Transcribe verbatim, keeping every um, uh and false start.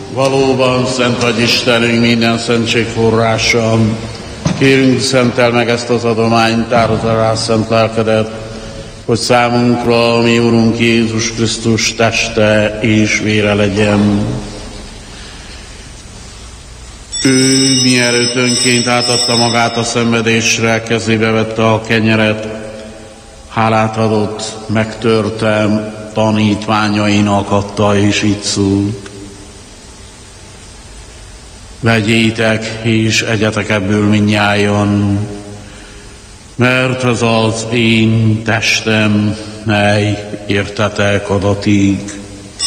Valóban szent vagy Istenünk, minden szentség forrása. Kérünk, szentel meg ezt az adományt, tározd rá szent lelkedet, hogy számunkra, mi Urunk Jézus Krisztus teste és vére legyen. Ő mielőtt önként átadta magát a szenvedésre, kezébe vette a kenyeret, hálát adott, megtörtem, tanítványainak adta, és így szólt: vegyétek és egyetek ebből mindnyájan, mert ez az én testem, mely értetek adatik.